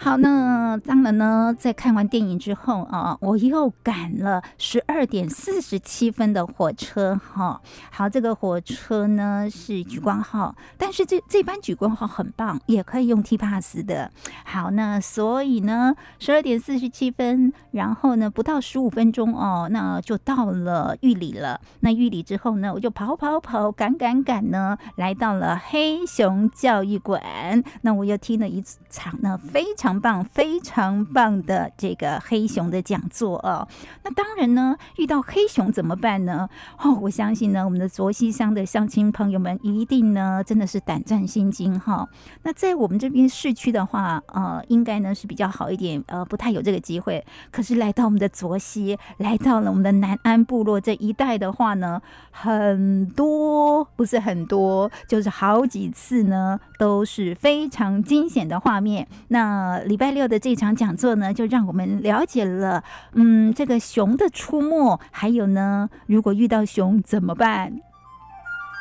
好，那当然呢，在看完电影之后啊，我又赶了12点47分的火车哈。好，这个火车呢是莒光号，但是这班莒光号很棒，也可以用 T-Pass 的。好，那所以呢，12点47分，然后呢不到15分钟哦，那就到了玉里了。那玉里之后呢，我就跑，赶呢，来到了黑熊教育馆。那我又听了一场呢非常棒的这个黑熊的讲座哦。那当然呢，遇到黑熊怎么办呢？我相信呢，我们的卓溪乡的乡亲朋友们一定呢真的是胆战心惊哈。那在我们这边市区的话，应该呢是比较好一点，不太有这个机会。可是来到我们的卓溪，来到了我们的南安部落这一带的话呢，不是很多，就是好几次呢，都是非常惊险的画面。那礼拜六的这场讲座呢，就让我们了解了，这个熊的出没，还有呢，如果遇到熊怎么办？